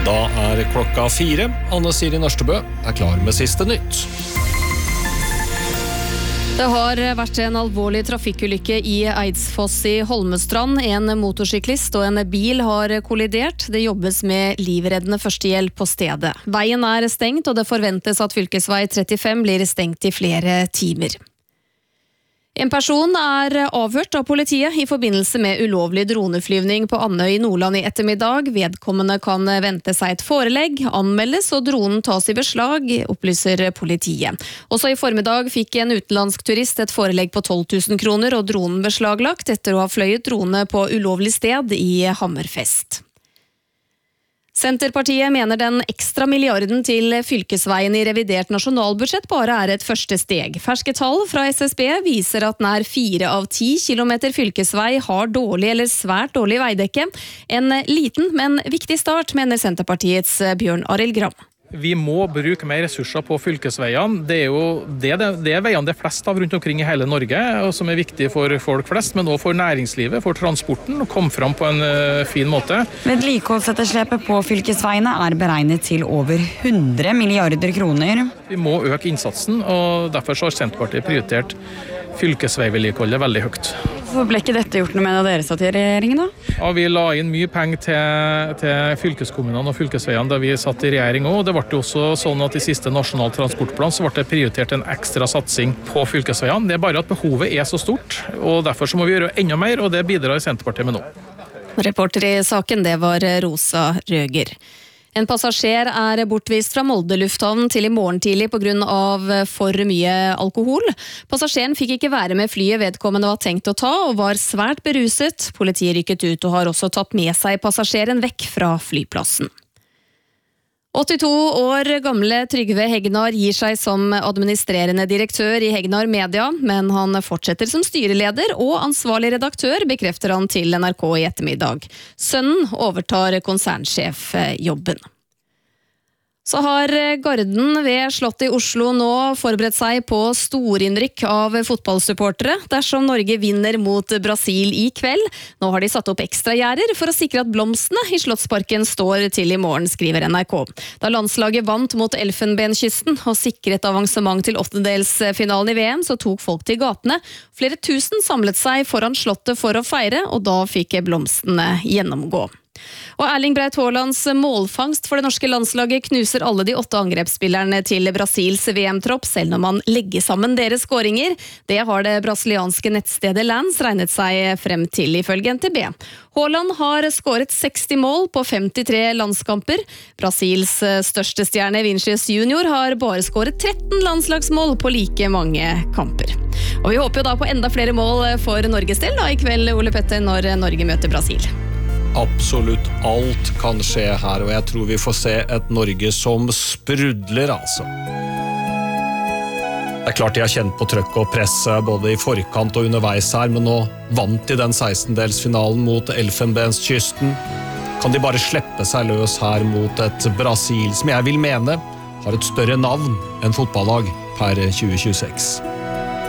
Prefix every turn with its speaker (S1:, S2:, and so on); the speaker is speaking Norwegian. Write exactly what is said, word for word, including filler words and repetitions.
S1: Da er klokka fire. Anne Siri Nørstebø er klar med siste nytt.
S2: Det har vært en alvorlig trafikkulykke i Eidsfoss i Holmestrand. En motorsyklist og en bil har kollidert. Det jobbes med livreddende førstehjelp på stedet. Veien er stengt, og det forventes at fylkesvei trettifem blir stengt i flere timer. En person er avhørt av politiet i forbindelse med ulovlig droneflyvning på Andøy i Nordland i ettermiddag. Vedkommende kan vente seg et forelegg, anmeldes og dronen tas i beslag, opplyser politiet. Også i formiddag fikk en utenlandsk turist et forelegg på tolv tusen kroner og dronen beslaglagt etter å ha fløyet drone på ulovlig sted i Hammerfest. Senterpartiet mener den ekstra milliarden til fylkesveien i revidert nasjonalbudsjett bare er et første steg. Ferske tall fra S S B viser at nær fire av ti kilometer fylkesvei har dårlig eller svært dårlig veidekke. En liten, men viktig start, mener Senterpartiets Bjørn Arild Gram.
S3: Vi må bruke mer ressurser på fylkesveiene. Det er jo det, det, det er veiene det er flest av rundt omkring i hele Norge, og som er viktig for folk flest, men også for næringslivet, for transporten, å komme fram på en uh, fin måte.
S4: Vedlikeholdsetterslepet på fylkesveiene er beregnet til over hundre milliarder kroner.
S3: Vi må øke innsatsen, og derfor har Senterpartiet prioritert fylkesveivedlikeholdet veldig høyt.
S4: Hvorfor ble ikke dette gjort noe med da dere satt i regjeringen da?
S3: Ja, vi la inn mye penger til, til fylkeskommunene og fylkesveiene da vi satt i regjering også. Det ble jo også sånn at i siste nasjonal transportplan så ble det prioritert en ekstra satsing på fylkesveiene. Det er bare at behovet er så stort, og derfor så må vi gjøre enda mer, og det bidrar Senterpartiet med nå.
S2: Reporter i saken, det var Rosa Røger. En passasjer er bortvist fra Molde lufthavn til i morgen tidlig på grunn av for mye alkohol. Passasjeren fikk ikke være med flyet vedkommende var tenkt å ta, og var svært beruset. Politiet rykket ut og har også tatt med seg passasjeren vekk fra flyplassen. åttito år gamle Trygve Hegnar gir seg som administrerende direktør i Hegnar Media, men han fortsetter som styreleder og ansvarlig redaktør, bekrefter han til N R K i ettermiddag. Sønnen overtar konsernsjefjobben. Så har Garden ved Slottet i Oslo nå forberedt seg på storinnrykk av fotballsupportere dersom Norge vinner mot Brasil i kveld. Nå har de satt opp ekstra gjerder for å sikre at blomstene i Slottsparken står til i morgen, skriver N R K. Da landslaget vant mot Elfenbenskysten og sikret avansement til åttendedelsfinalen i V M, så tok folk til gatene. Flere tusen samlet seg foran Slottet for å feire, og da fikk blomstene gjennomgå. Og Erling Braut Haalands målfangst for det norske landslaget knuser alle de åtte angrepsspillerne til Brasils V M-tropp, selv når man legger sammen deres skåringer. Det har det brasilianske nettstedet Lans regnet seg frem til, ifølge N T B. Haaland har skåret seksti mål på femtitre landskamper. Brasils største stjerne Vinicius Junior har bare skåret tretten landslagsmål på like mange kamper. Og vi håper jo da på enda flere mål for Norges del da i kveld, Ole Petter, når Norge møter Brasil.
S1: Absolutt alt kan skje her, og jeg tror vi får se et Norge som sprudler, altså. Det er klart de har kjent på trøkk og presse både i forkant og underveis her, men nå vant de den sekstendedelsfinalen mot Elfenbenskysten. Kan de bare slippe seg løs her mot et Brasil som jeg vil mene har et større navn enn fotballag per tjue tjueseks?